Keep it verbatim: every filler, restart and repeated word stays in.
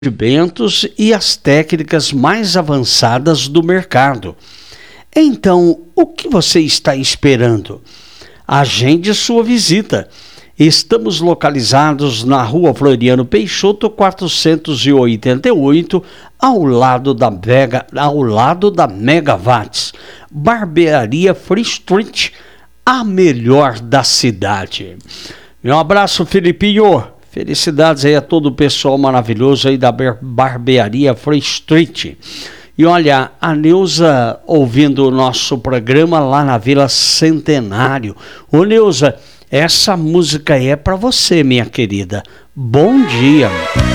procedimentos e as técnicas mais avançadas do mercado. Então, o que você está esperando? Agende sua visita. Estamos localizados na Rua Floriano Peixoto, quatrocentos e oitenta e oito, ao lado da Mega, ao lado da Megawatts. Barbearia Free Street, a melhor da cidade. Meu abraço, Filipinho. Felicidades aí a todo o pessoal maravilhoso aí da Barbearia Free Street. E olha, a Neuza ouvindo o nosso programa lá na Vila Centenário. Ô Neuza, essa música aí é para você, minha querida. Bom dia.